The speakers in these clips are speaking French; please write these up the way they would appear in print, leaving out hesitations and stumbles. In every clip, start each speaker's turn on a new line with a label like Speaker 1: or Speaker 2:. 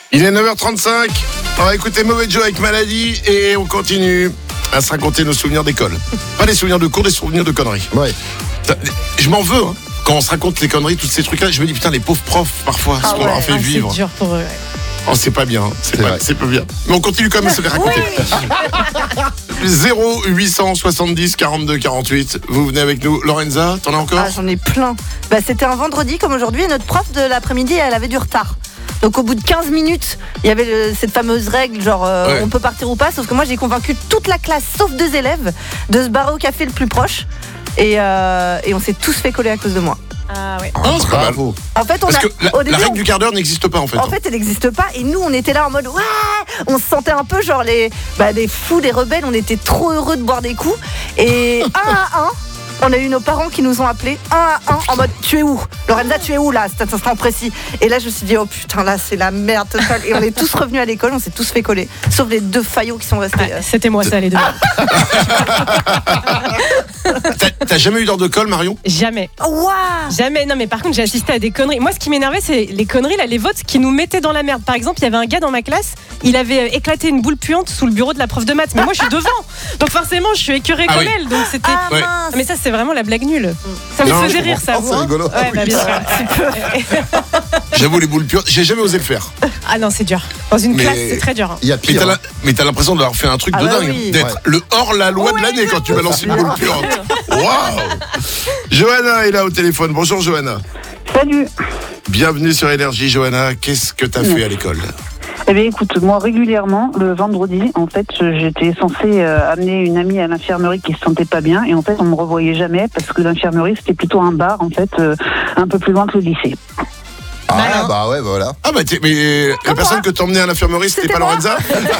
Speaker 1: Il est 9h35, on va écouter Mauvais Joe avec Maladie et on continue à se raconter nos souvenirs d'école. Pas des souvenirs de cours, des souvenirs de conneries.
Speaker 2: Ouais.
Speaker 1: Je m'en veux, hein. Quand on se raconte les conneries, tous ces trucs-là, je me dis putain, les pauvres profs parfois, ce qu'on leur a fait vivre.
Speaker 3: C'est dur pour eux.
Speaker 1: Oh, c'est pas bien, c'est pas bien. Mais on continue quand même à se les raconter. 0870 42 48. Vous venez avec nous. Lorenza, t'en as encore?
Speaker 4: J'en ai plein. C'était un vendredi comme aujourd'hui et notre prof de l'après-midi, elle avait du retard. Donc au bout de 15 minutes, il y avait cette fameuse règle, genre on peut partir ou pas. Sauf que moi, j'ai convaincu toute la classe, sauf 2 élèves, de se barrer au café le plus proche. Et on s'est tous fait coller à cause de moi.
Speaker 3: Ah ouais.
Speaker 1: Oh, c'est pas mal.
Speaker 4: En fait,
Speaker 1: Parce que la règle du quart d'heure n'existe pas en fait.
Speaker 4: En fait, elle n'existe pas. Et nous, on était là en mode ouais. On se sentait un peu genre des fous, des rebelles. On était trop heureux de boire des coups. Et un à un, on a eu nos parents qui nous ont appelés un à un en mode tu es où? Lorenza, tu es où là? C'est un instant précis. Et là, je me suis dit oh putain, là c'est la merde totale. Et on est tous revenus à l'école, on s'est tous fait coller. Sauf les 2 faillots qui sont restés.
Speaker 3: Ouais, c'était moi ça, les 2.
Speaker 1: T'as jamais eu d'heure de colle, Marion?
Speaker 3: Jamais.
Speaker 4: Waouh.
Speaker 3: Jamais. Non, mais par contre, j'ai assisté à des conneries. Moi, ce qui m'énervait, c'est les conneries, là, les votes qui nous mettaient dans la merde. Par exemple, il y avait un gars dans ma classe, il avait éclaté une boule puante sous le bureau de la prof de maths. Mais moi, je suis devant. Donc, forcément, je suis écœurée comme elle. Donc, c'était.
Speaker 1: Ouais.
Speaker 3: Mais ça, c'est vraiment la blague nulle. Ça me faisait rire, ça.
Speaker 2: C'est rigolo.
Speaker 3: Ouais, bah, bien sûr.
Speaker 1: J'avoue, les boules pures, j'ai jamais osé le faire.
Speaker 3: Ah non, c'est dur. Dans une classe, c'est très dur.
Speaker 2: Il y a pire.
Speaker 1: Mais t'as l'impression d'avoir fait un truc de dingue.
Speaker 4: Oui.
Speaker 1: D'être le hors-la-loi de l'année quand tu balances une boule puante. Waouh. Johanna est là au téléphone. Bonjour Johanna.
Speaker 5: Salut.
Speaker 1: Bienvenue sur Énergie. Johanna, qu'est-ce que t'as fait à l'école?
Speaker 5: Eh bien, écoute, moi, régulièrement, le vendredi, en fait, j'étais censée amener une amie à l'infirmerie qui se sentait pas bien. Et en fait, on me revoyait jamais parce que l'infirmerie, c'était plutôt un bar, en fait, un peu plus loin que le lycée.
Speaker 2: Ah, bah ouais, voilà.
Speaker 1: Ah bah mais la personne que t'emmenais à l'infirmerie, c'était pas Lorenza?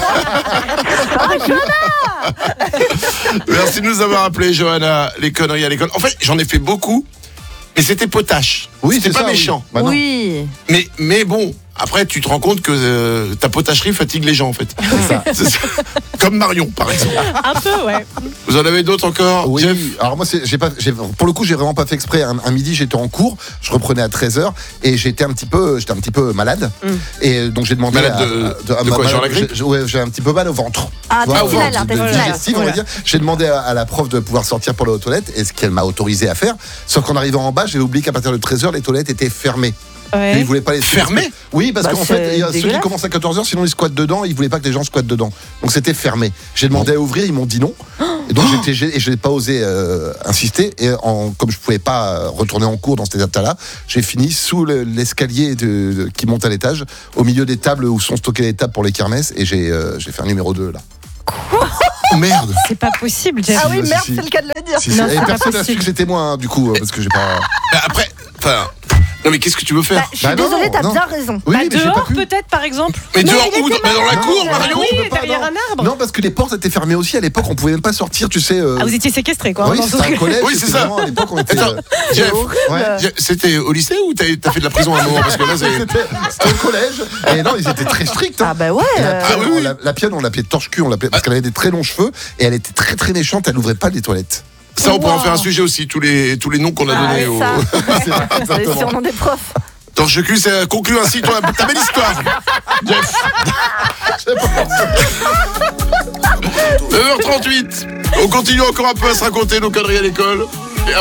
Speaker 1: Merci de nous avoir appelé, Johanna. Les conneries à l'école. En fait, j'en ai fait beaucoup, mais c'était potache.
Speaker 2: Oui,
Speaker 1: c'était
Speaker 2: c'est
Speaker 1: pas
Speaker 2: ça,
Speaker 1: méchant.
Speaker 2: Oui. Bah non.
Speaker 4: Oui.
Speaker 1: Mais bon, après, tu te rends compte que ta potacherie fatigue les gens, en fait. C'est ça. Comme Marion, par exemple.
Speaker 3: Un peu, ouais.
Speaker 1: Vous en avez d'autres encore?
Speaker 2: Oui,
Speaker 1: Jeff?
Speaker 2: alors moi, pour le coup, j'ai vraiment pas fait exprès. Un midi, j'étais en cours, je reprenais à 13h et j'étais un petit peu malade. Et donc j'ai demandé
Speaker 1: Malade de quoi, genre la grippe?
Speaker 2: J'ai un petit peu mal au ventre.
Speaker 4: Ah,
Speaker 2: Tu vois,
Speaker 4: t'es final,
Speaker 2: digestif, on va dire. J'ai demandé à la prof de pouvoir sortir pour aller aux toilettes, et ce qu'elle m'a autorisé à faire. Sauf qu'en arrivant en bas, j'avais oublié qu'à partir de 13h, les toilettes étaient fermées.
Speaker 3: Ouais.
Speaker 2: Et ils voulaient pas les
Speaker 1: Fermé?
Speaker 2: Oui, parce qu'en fait, il y a ceux qui
Speaker 4: dégueulasse.
Speaker 2: commencent à 14h, sinon ils squattent dedans, ils voulaient pas que les gens squattent dedans. Donc c'était fermé. J'ai demandé à ouvrir, ils m'ont dit non. Et donc je n'ai pas osé insister. Et comme je pouvais pas retourner en cours dans cet état-là, j'ai fini sous l'escalier qui monte à l'étage, au milieu des tables où sont stockées les tables pour les kermesses, et j'ai fait un numéro 2 là.
Speaker 1: Oh merde!
Speaker 3: C'est pas possible, Jeff.
Speaker 4: Ah oui,
Speaker 2: Si,
Speaker 4: merde,
Speaker 2: si.
Speaker 4: c'est le cas de le dire.
Speaker 2: Si,
Speaker 3: Non,
Speaker 2: et
Speaker 3: c'est pas
Speaker 2: personne n'a su
Speaker 3: possible.
Speaker 2: que c'était moi, hein, du coup, parce que j'ai pas.
Speaker 1: Après, non mais qu'est-ce que tu veux faire?
Speaker 4: Je suis
Speaker 2: Bah non,
Speaker 4: désolée, t'as
Speaker 2: non.
Speaker 4: bien raison.
Speaker 2: Oui, mais j'ai pas
Speaker 3: Dehors,
Speaker 2: pu.
Speaker 3: peut-être, par exemple.
Speaker 1: Mais dehors
Speaker 4: il
Speaker 1: où?
Speaker 4: était
Speaker 1: Dans la cour,
Speaker 4: malade.
Speaker 1: Marion?
Speaker 3: Oui,
Speaker 2: on peut pas,
Speaker 3: derrière
Speaker 2: non.
Speaker 3: un arbre.
Speaker 2: Non, parce que les portes étaient fermées aussi. À l'époque, on pouvait même pas sortir, tu sais.
Speaker 3: Ah, vous étiez séquestré, quoi.
Speaker 2: Oui,
Speaker 3: dans
Speaker 2: c'était
Speaker 3: ce-
Speaker 2: un collège.
Speaker 1: Oui, c'est
Speaker 2: c'était
Speaker 1: ça.
Speaker 2: vraiment, à l'époque, on était.
Speaker 1: Attends, Jeff,
Speaker 2: Ouais.
Speaker 1: c'était au lycée ou t'as fait de la prison à un moment? Parce que là,
Speaker 2: C'était au collège. Et non, ils étaient très stricts.
Speaker 4: Ah bah ouais.
Speaker 2: Et la pionne,
Speaker 1: oui, oui.
Speaker 2: la pionne, on l'appelait torche-cul, parce qu'elle avait des très longs cheveux et elle était très très méchante. Elle n'ouvrait pas les toilettes.
Speaker 1: ça, on pourrait en faire un sujet aussi, tous les noms qu'on a donnés
Speaker 4: Ah,
Speaker 1: aux.
Speaker 4: ça.
Speaker 2: C'est vrai,
Speaker 4: C'est les
Speaker 2: exactement.
Speaker 4: surnoms des profs.
Speaker 1: Torche-cul, ça conclut ainsi ta belle histoire. Jeff. 9h38. On continue encore un peu à se raconter nos conneries à l'école.